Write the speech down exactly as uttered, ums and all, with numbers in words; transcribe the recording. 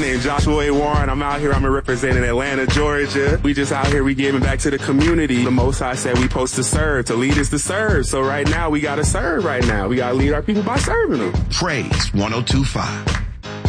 name's Joshua A. Warren. I'm out here. I'm representing Atlanta, Georgia. We just out here. We giving back to the community. The Most High said we supposed to serve. To lead is to serve. So right now, we got to serve right now. We got to lead our people by serving them. Praise one oh two point five.